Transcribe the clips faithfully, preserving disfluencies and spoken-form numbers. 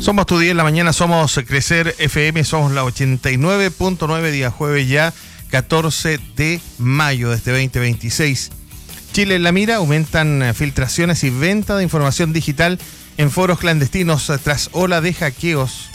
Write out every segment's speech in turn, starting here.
Somos tu día en la mañana, somos Crecer F M, somos la ochenta y nueve punto nueve, día jueves ya, catorce de mayo de este veinte veintiséis. Chile en la mira, aumentan filtraciones y venta de información digital en foros clandestinos tras ola de hackeos.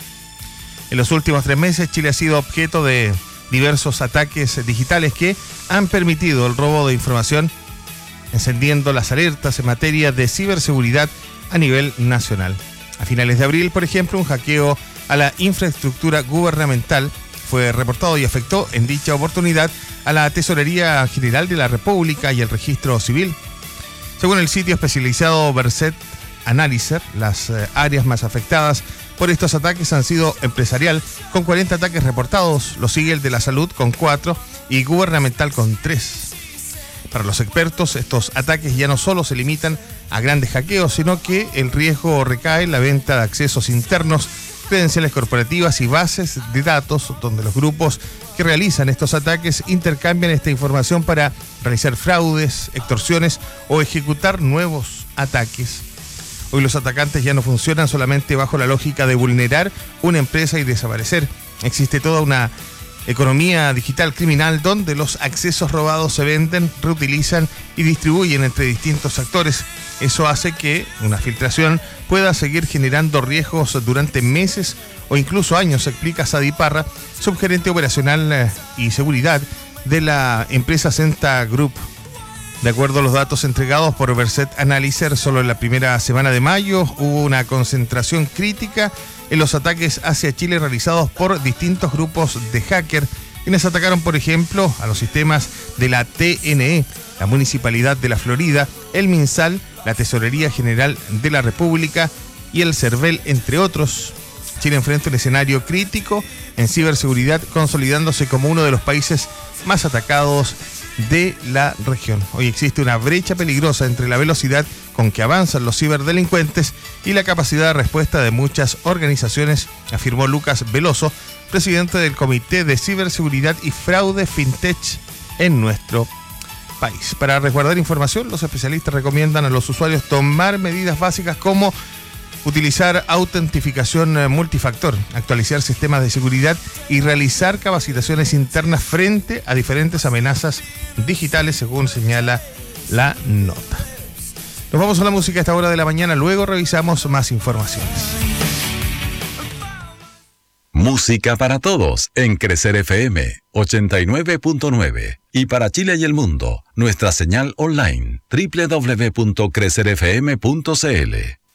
En los últimos tres meses, Chile ha sido objeto de diversos ataques digitales que han permitido el robo de información, encendiendo las alertas en materia de ciberseguridad a nivel nacional. A finales de abril, por ejemplo, un hackeo a la infraestructura gubernamental fue reportado y afectó en dicha oportunidad a la Tesorería General de la República y el Registro Civil. Según el sitio especializado Verset Analyzer, las eh, áreas más afectadas por estos ataques han sido empresarial, con cuarenta ataques reportados, lo sigue el de la salud con cuatro y gubernamental con tres. Para los expertos, estos ataques ya no solo se limitan a grandes hackeos, sino que el riesgo recae en la venta de accesos internos, credenciales corporativas y bases de datos, donde los grupos que realizan estos ataques intercambian esta información para realizar fraudes, extorsiones o ejecutar nuevos ataques. Hoy los atacantes ya no funcionan solamente bajo la lógica de vulnerar una empresa y desaparecer. Existe toda una economía digital criminal donde los accesos robados se venden, reutilizan y distribuyen entre distintos actores. Eso hace que una filtración pueda seguir generando riesgos durante meses o incluso años, explica Sadi Parra, subgerente operacional y seguridad de la empresa Centa Group. De acuerdo a los datos entregados por Verset Analyzer, solo en la primera semana de mayo hubo una concentración crítica en los ataques hacia Chile realizados por distintos grupos de hackers, quienes atacaron, por ejemplo, a los sistemas de la T N E, la Municipalidad de la Florida, el MinSal, la Tesorería General de la República y el CERVEL, entre otros. Chile enfrenta un escenario crítico en ciberseguridad, consolidándose como uno de los países más atacados de la región. Hoy existe una brecha peligrosa entre la velocidad con que avanzan los ciberdelincuentes y la capacidad de respuesta de muchas organizaciones, afirmó Lucas Veloso, presidente del Comité de Ciberseguridad y Fraude FinTech en nuestro país. Para resguardar información, los especialistas recomiendan a los usuarios tomar medidas básicas como utilizar autentificación multifactor, actualizar sistemas de seguridad y realizar capacitaciones internas frente a diferentes amenazas digitales, según señala la nota. Nos vamos a la música a esta hora de la mañana, luego revisamos más informaciones. Música para todos en Crecer F M ochenta y nueve punto nueve y para Chile y el mundo, nuestra señal online doble u doble u doble u punto crecer f m punto c l.